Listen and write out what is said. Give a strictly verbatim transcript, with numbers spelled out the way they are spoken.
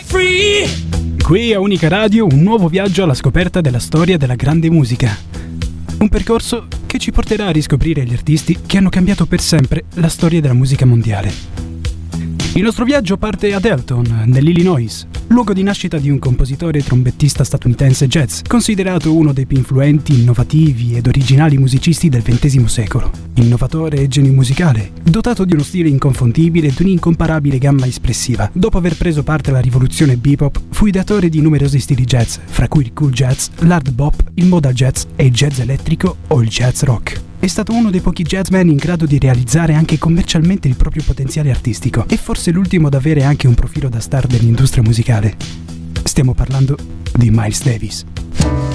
Qui a Unica Radio un nuovo viaggio alla scoperta della storia della grande musica. Un percorso che ci porterà a riscoprire gli artisti che hanno cambiato per sempre la storia della musica mondiale. Il nostro viaggio parte ad Elton, nell'Illinois, luogo di nascita di un compositore e trombettista statunitense jazz, considerato uno dei più influenti, innovativi ed originali musicisti del ventesimo secolo. Innovatore e genio musicale, dotato di uno stile inconfondibile ed un'incomparabile gamma espressiva. Dopo aver preso parte alla rivoluzione bebop, fu ideatore di numerosi stili jazz, fra cui il cool jazz, l'hard bop, il modal jazz e il jazz elettrico o il jazz rock. È stato uno dei pochi jazzman in grado di realizzare anche commercialmente il proprio potenziale artistico e forse l'ultimo ad avere anche un profilo da star dell'industria musicale. Stiamo parlando di Miles Davis.